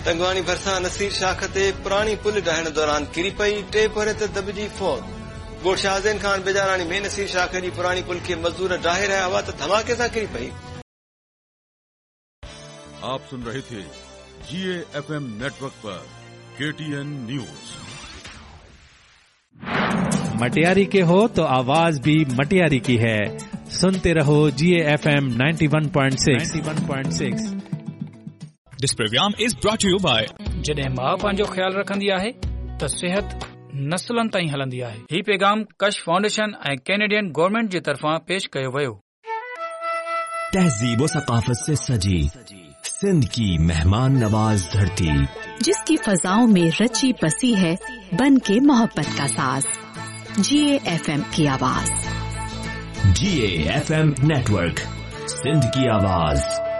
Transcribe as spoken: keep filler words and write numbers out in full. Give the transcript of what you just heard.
टंगवाणी भरसां नसीर शाख ते पुराणी पुल ढहण दौरान किरी पई, टे पोरे ते दबिजी फौत। गोठ शाहज़ैन खान बेजारानी में नसीर शाख जी पुराणी पुल के मजदूर ढाहे रहा हुआ तो धमाके सां किरी पई। आप सुन रहे थे जीए एफएम नेटवर्क पर केटीएन न्यूज। मटियारी के हो तो आवाज भी मटियारी की है। सुनते रहो जीए FM ninety one point six. This program is brought to you by जॾहिं मां पंहिंजो ख्याल रखंदी आहे त सिहत नस्लनि ताईं हलंदी आहे। ही पैगाम कश फाउंडेशन ऐं कैनेडियन गवर्नमेंट जी तरफ़ां पेश कयो वियो। तहजीब व सकाफत से सजी सिंध की मेहमान नवाज धरती, जिसकी फजाओं में रची बसी है बन के मोहब्बत का साज। जीए एफएम की आवाज। जीए एफएम नेटवर्क, सिंध की आवाज।